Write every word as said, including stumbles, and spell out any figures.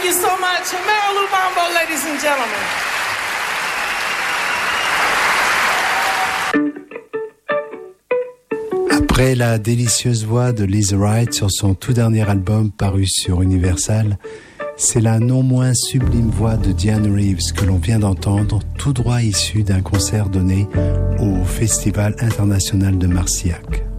you so much. Marilu Mambo, ladies and gentlemen. Après la délicieuse voix de Lisa Wright sur son tout dernier album paru sur Universal, c'est la non moins sublime voix de Dianne Reeves que l'on vient d'entendre, tout droit issue d'un concert donné au Festival international de Marcillac.